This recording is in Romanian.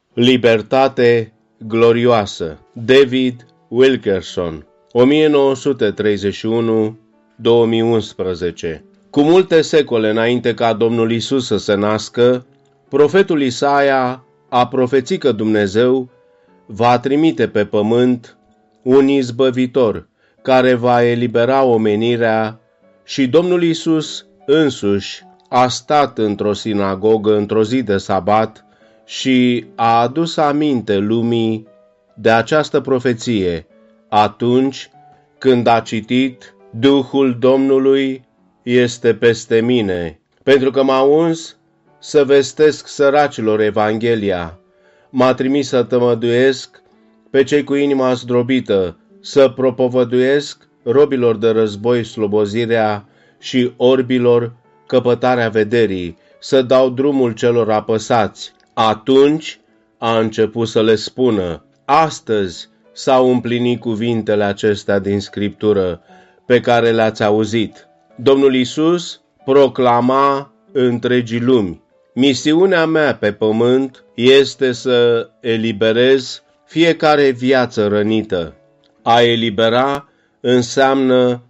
Libertate glorioasă. David Wilkerson, 1931-2011. Cu multe secole înainte ca Domnul Iisus să se nască, profetul Isaia a profețit că Dumnezeu va trimite pe pământ un izbăvitor care va elibera omenirea și Domnul Iisus însuși a stat într-o sinagogă într-o zi de sabat și a adus aminte lumii de această profeție atunci când a citit: Duhul Domnului este peste mine, pentru că m-a uns să vestesc săracilor Evanghelia, m-a trimis să tămăduiesc pe cei cu inima zdrobită, să propovăduiesc robilor de război slobozirea și orbilor căpătarea vederii, să dau drumul celor apăsați. Atunci a început să le spună: astăzi s-au împlinit cuvintele acestea din Scriptură pe care le-ați auzit. Domnul Iisus proclama întregii lumi: misiunea mea pe pământ este să eliberez fiecare viață rănită. A elibera înseamnă